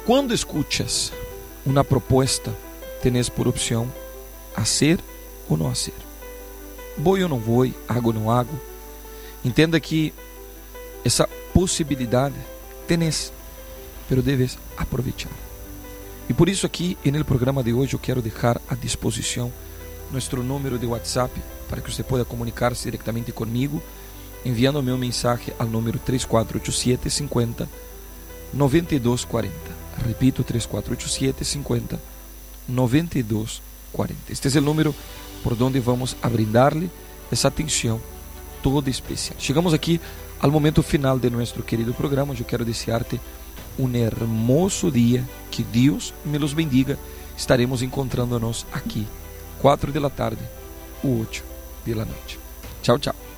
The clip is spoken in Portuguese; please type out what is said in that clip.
Quando escuchas uma proposta, tenés por opção hacer ou não hacer. Vou ou não vou, hago ou não hago. Entenda que essa possibilidade tenés, pero debes aprovechar. E por isso aqui, no programa de hoje, eu quero deixar à disposição nosso número de WhatsApp para que você possa comunicar-se diretamente comigo, enviando meu mensagem ao número 3487 50 9240. Repito, 3487 50 9240. Este é o número por onde vamos a brindar-lhe essa atenção toda especial. Chegamos aqui ao momento final de nosso querido programa. Eu quero desejar-te um hermoso dia, que Deus me los bendiga. Estaremos encontrando-nos aqui 4 da tarde ou 8 da noite. Tchau, tchau.